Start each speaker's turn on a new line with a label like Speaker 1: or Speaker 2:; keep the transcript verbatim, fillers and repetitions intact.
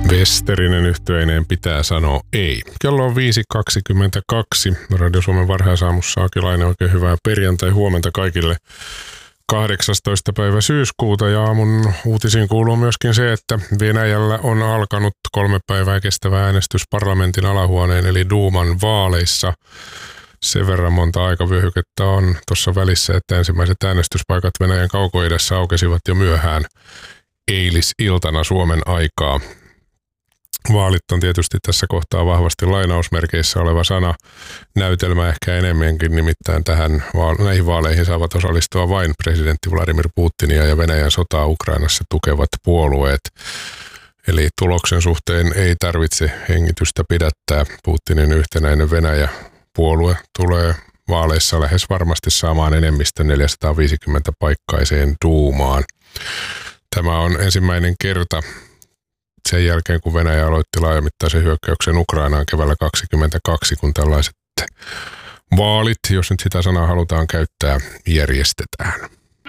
Speaker 1: Westerinen yhtyeineen pitää sanoa ei. Kello on viisi kaksikymmentäkaksi. Radio Suomen varhaisaamussa Akilainen, oikein hyvää perjantai huomenta kaikille. kahdeksastoista päivä syyskuuta ja aamun uutisiin kuuluu myöskin se, että Venäjällä on alkanut kolme päivää kestävä äänestys parlamentin alahuoneen eli Duuman vaaleissa. Sen verran monta aikavyöhykettä on tuossa välissä, että ensimmäiset äänestyspaikat Venäjän kaukoidässä aukesivat jo myöhään eilisiltana Suomen aikaa. Vaalit on tietysti tässä kohtaa vahvasti lainausmerkeissä oleva sana. Näytelmä ehkä enemmänkin, nimittäin tähän, näihin vaaleihin saavat osallistua vain presidentti Vladimir Putinia ja Venäjän sotaa Ukrainassa tukevat puolueet. Eli tuloksen suhteen ei tarvitse hengitystä pidättää. Putinin yhtenäinen Venäjä-puolue tulee vaaleissa lähes varmasti saamaan enemmistön neljäsataaviisikymmentä paikkaiseen Duumaan. Tämä on ensimmäinen kerta sen jälkeen, kun Venäjä aloitti laajamittaisen hyökkäyksen Ukrainaan keväällä kaksikymmentäkaksi, kun tällaiset vaalit, jos nyt sitä sanaa halutaan käyttää, järjestetään.